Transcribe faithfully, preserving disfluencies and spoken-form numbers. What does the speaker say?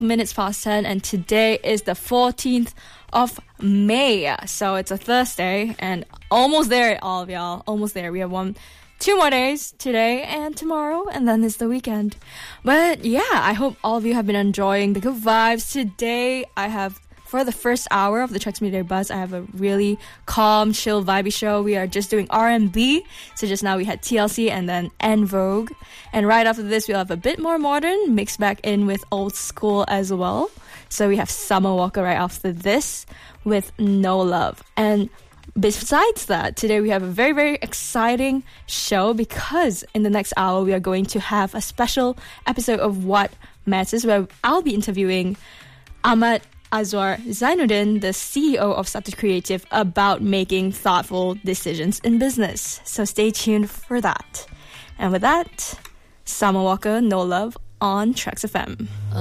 minutes past ten, and today is the fourteenth of May. So it's a Thursday, and almost there, all of y'all. Almost there. We have one, two more days, today and tomorrow, and then it's the weekend. But yeah, I hope all of you have been enjoying the good vibes. Today, I have, for the first hour of the Trax Midday Buzz, I have a really calm, chill, vibey show. We are just doing R and B. So just now we had T L C and then En Vogue. And right after this, we'll have a bit more modern, mixed back in with old school as well. So we have Summer Walker right after this with No Love. And besides that, today we have a very, very exciting show because in the next hour, we are going to have a special episode of What Matters, where I'll be interviewing Ahmad Azwar Zainuddin, the C E O of Satu Creative, about making thoughtful decisions in business. So stay tuned for that. And with that, Summer Walker, No Love on Trax F M.